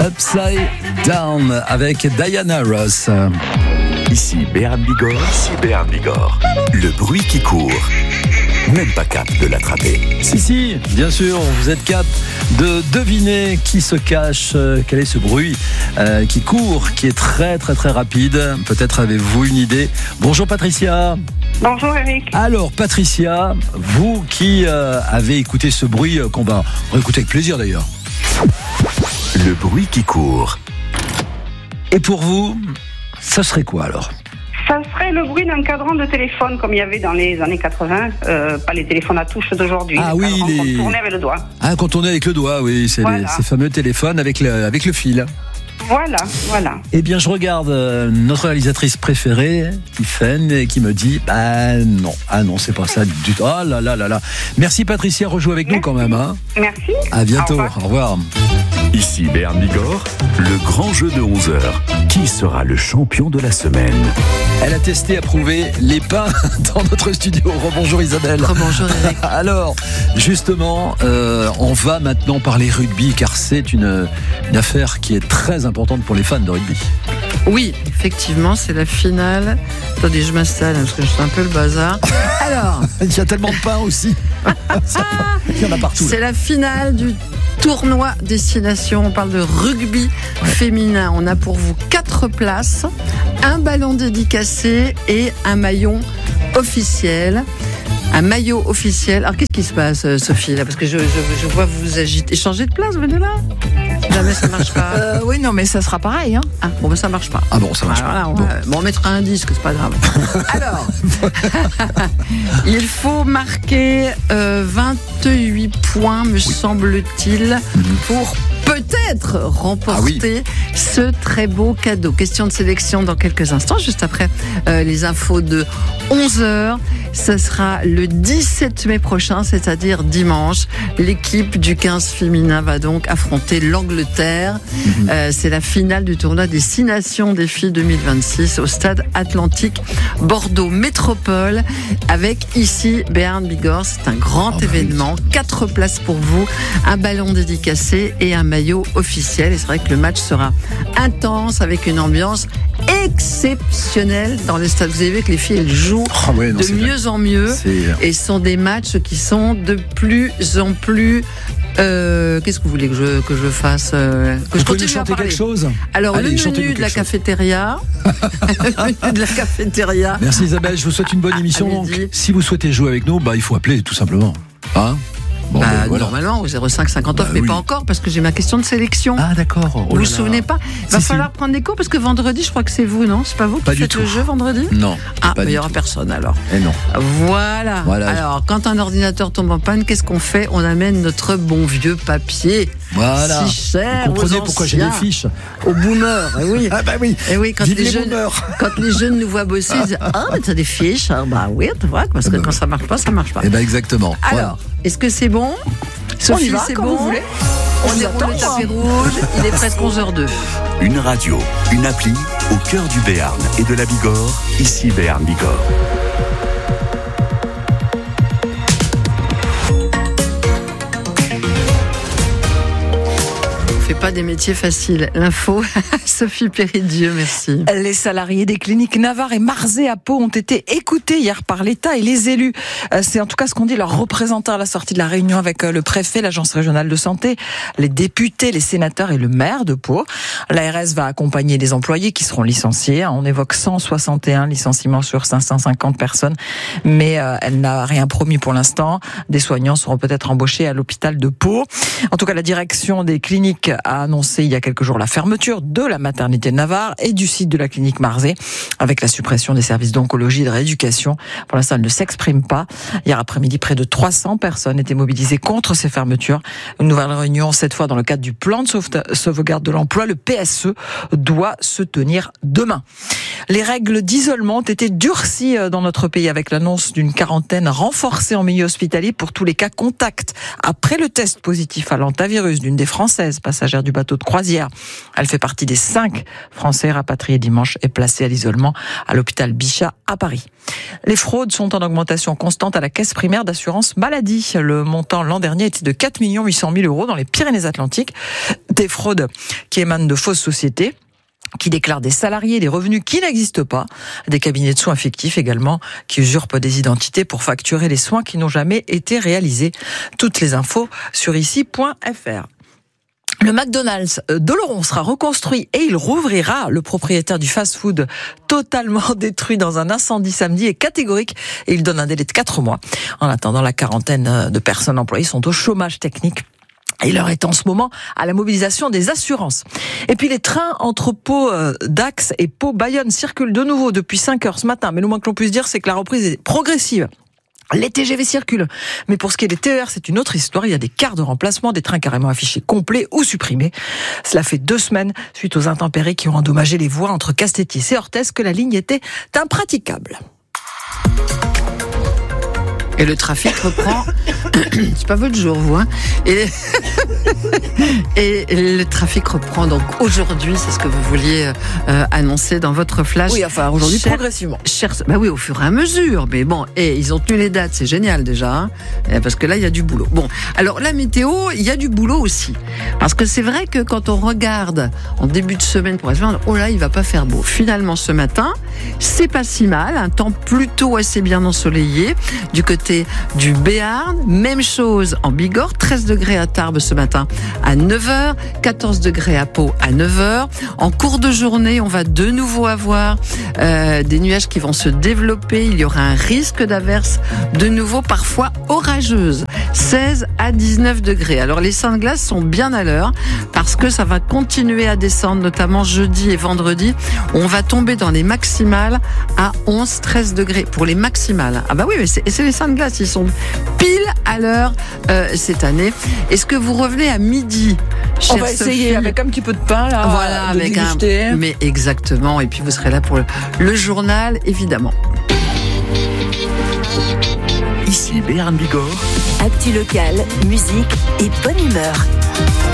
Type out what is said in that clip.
Upside Down avec Diana Ross. Ici Béarn Bigorre. Le bruit qui court. Même pas cap de l'attraper. Si, bien sûr, vous êtes cap de deviner qui se cache, quel est ce bruit qui court, qui est très très très rapide. Peut-être avez-vous une idée. Bonjour Patricia. Bonjour Eric. Alors Patricia, vous qui avez écouté ce bruit qu'on va réécouter avec plaisir d'ailleurs. Le bruit qui court. Et pour vous, ça serait quoi alors ? Ça serait le bruit d'un cadran de téléphone comme il y avait dans les années 80, pas les téléphones à touche d'aujourd'hui. Ah oui, qu'on tournait avec le doigt. Ah, qu'on tournait avec le doigt, oui, c'est voilà. ces fameux téléphones avec le fil. Voilà. Eh bien, je regarde notre réalisatrice préférée, Tiffaine, qui me dit non, c'est pas ça du tout. Ah là. Merci Patricia, rejoue avec nous quand même. Hein. Merci. À bientôt, au revoir. Ici Béarn Bigorre, le grand jeu de 11h. Qui sera le champion de la semaine ? Elle a testé, approuvé les pains dans notre studio. Rebonjour Isabelle. Rebonjour Eric. Alors, justement, on va maintenant parler rugby, car c'est une affaire qui est très importante pour les fans de rugby. Oui, effectivement, c'est la finale. Attendez, je m'installe parce que je suis un peu le bazar. Alors, il y a tellement de pain aussi. Il y en a partout. C'est la finale du tournoi destination. On parle de rugby féminin. On a pour vous 4 places, un ballon dédicacé et un maillot officiel. Un maillot officiel. Alors qu'est-ce qui se passe, Sophie, là ? Parce que je vois vous agiter. Changez de place, venez là. Jamais ça marche pas. Oui, non, mais ça sera pareil. Hein. Ah, bon, ben ça marche pas. Ah bon, ça marche pas. On mettra un disque, c'est pas grave. Alors, il faut marquer 28 points, me semble-t-il, pour peut-être remporter ce très beau cadeau. Question de sélection dans quelques instants, juste après les infos de 11h. Ce sera le 17 mai prochain, c'est-à-dire dimanche. L'équipe du 15 féminin va donc affronter l'Angleterre. C'est la finale du tournoi des 6 nations des filles 2026 au stade Atlantique Bordeaux Métropole avec ici Béarn Bigorre. C'est un grand événement. 4 places pour vous, un ballon dédicacé et un maillot officiel. Et c'est vrai que le match sera intense avec une ambiance exceptionnelle dans les stades. Vous avez vu que les filles elles jouent de mieux en mieux et ce sont des matchs qui sont de plus en plus qu'est-ce que vous voulez que je fasse que je continue à parler quelque chose. Alors allez, le menu de la cafétéria. Le menu de la cafétéria. Merci Isabelle, je vous souhaite une bonne émission. Donc, si vous souhaitez jouer avec nous, il faut appeler tout simplement. Hein ? Bon, voilà. Normalement au 05 59 mais pas encore parce que j'ai ma question de sélection. Ah d'accord. Vous vous souvenez pas ? Il va falloir prendre des cours parce que vendredi je crois que c'est vous, non ? C'est pas vous qui faites le jeu vendredi ? Non. Il y aura personne alors. Et non. Voilà. Alors quand un ordinateur tombe en panne, qu'est-ce qu'on fait ? On amène notre bon vieux papier. Voilà. Si cher. Vous comprenez pourquoi j'ai des fiches. Aux boomers. Oui. Ah oui. Et oui, quand les jeunes nous voient bosser, ils disent mais t'as des fiches. Oui, tu vois, parce que quand ça marche pas, ça marche pas. Et exactement. Alors, est-ce que c'est bon ? Sophie, c'est bon. Vous voulez. On déroule le tapis rouge. Il est presque 11h02. Une radio, une appli au cœur du Béarn et de la Bigorre. Ici Béarn Bigorre. Pas des métiers faciles. L'info, Sophie Péridieu, merci. Les salariés des cliniques Navarre et Marzé à Pau ont été écoutés hier par l'État et les élus. C'est en tout cas ce qu'ont dit leurs représentants à la sortie de la réunion avec le préfet, l'agence régionale de santé, les députés, les sénateurs et le maire de Pau. L'ARS va accompagner les employés qui seront licenciés. On évoque 161 licenciements sur 550 personnes, mais elle n'a rien promis pour l'instant. Des soignants seront peut-être embauchés à l'hôpital de Pau. En tout cas, la direction des cliniques a annoncé il y a quelques jours la fermeture de la maternité de Navarre et du site de la clinique Marzé avec la suppression des services d'oncologie et de rééducation. Pour l'instant, elle ne s'exprime pas. Hier après-midi, près de 300 personnes étaient mobilisées contre ces fermetures. Une nouvelle réunion, cette fois dans le cadre du plan de sauvegarde de l'emploi, le PSE, doit se tenir demain. Les règles d'isolement ont été durcies dans notre pays avec l'annonce d'une quarantaine renforcée en milieu hospitalier pour tous les cas contacts. Après le test positif à l'hantavirus d'une des Françaises passagères du bateau de croisière. Elle fait partie des 5 Français rapatriés dimanche et placés à l'isolement à l'hôpital Bichat à Paris. Les fraudes sont en augmentation constante à la caisse primaire d'assurance maladie. Le montant l'an dernier était de 4 800 000 € dans les Pyrénées-Atlantiques. Des fraudes qui émanent de fausses sociétés qui déclarent des salariés des revenus qui n'existent pas, des cabinets de soins fictifs également qui usurpent des identités pour facturer les soins qui n'ont jamais été réalisés. Toutes les infos sur ici.fr. Le McDonald's d'Oloron sera reconstruit et il rouvrira. Le propriétaire du fast-food totalement détruit dans un incendie samedi est catégorique et il donne un délai de 4 mois. En attendant, la quarantaine de personnes employées sont au chômage technique. Et l'heure est en ce moment à la mobilisation des assurances. Et puis les trains entre Pau, Dax et Pau-Bayonne circulent de nouveau depuis 5 heures ce matin. Mais le moins que l'on puisse dire, c'est que la reprise est progressive. Les TGV circulent. Mais pour ce qui est des TER, c'est une autre histoire. Il y a des quarts de remplacement, des trains carrément affichés complets ou supprimés. Cela fait 2 semaines, suite aux intempéries qui ont endommagé les voies entre Castétis et Orthez, que la ligne était impraticable. Et le trafic reprend. C'est pas votre jour, vous, hein. Et le trafic reprend donc aujourd'hui, c'est ce que vous vouliez annoncer dans votre flash. Oui, enfin aujourd'hui progressivement. Bah oui, au fur et à mesure. Mais bon, ils ont tenu les dates, c'est génial déjà, hein, parce que là il y a du boulot. Bon, alors la météo, il y a du boulot aussi, parce que c'est vrai que quand on regarde en début de semaine pour se dire, oh là, il va pas faire beau. Finalement, ce matin, c'est pas si mal, un temps plutôt assez bien ensoleillé du côté du Béarn. Même chose en Bigorre, 13 degrés à Tarbes ce matin à 9h, 14 degrés à Pau à 9h. En cours de journée, on va de nouveau avoir des nuages qui vont se développer. Il y aura un risque d'averse de nouveau, parfois orageuse. 16 à 19 degrés. Alors les seins de glace sont bien à l'heure parce que ça va continuer à descendre, notamment jeudi et vendredi. On va tomber dans les maximales à 11-13 degrés pour les maximales. Ah bah oui, mais c'est les seins de glace, ils sont pile à l'heure cette année. Est-ce que vous revenez à midi, On va essayer Sophie, avec un petit peu de pain là. Voilà, avec mais exactement. Et puis vous serez là pour le journal, évidemment. Ici Béarn Bigorre. Actu local, musique et bonne humeur.